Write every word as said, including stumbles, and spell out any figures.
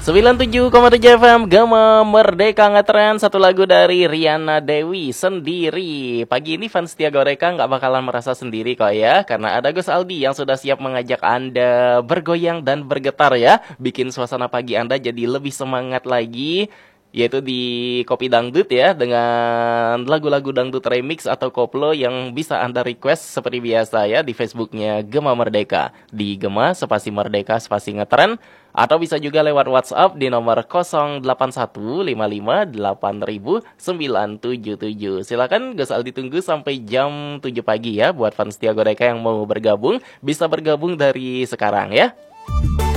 sembilan puluh tujuh koma tujuh F M Gema Merdeka ngetren. Satu lagu dari Riana Dewi, Sendiri. Pagi ini fans setia Goreka nggak bakalan merasa sendiri kok ya, karena ada Gus Aldi yang sudah siap mengajak Anda bergoyang dan bergetar ya, bikin suasana pagi Anda jadi lebih semangat lagi, yaitu di Kopi Dangdut ya, dengan lagu-lagu dangdut remix atau koplo yang bisa Anda request seperti biasa ya di Facebooknya Gema Merdeka, di Gema spasi Merdeka spasi ngetren, atau bisa juga lewat WhatsApp di nomor nol delapan satu lima lima delapan nol nol sembilan tujuh tujuh. Silakan Gus Aldi tunggu sampai jam tujuh pagi ya, buat fans setia Goreka yang mau bergabung bisa bergabung dari sekarang ya.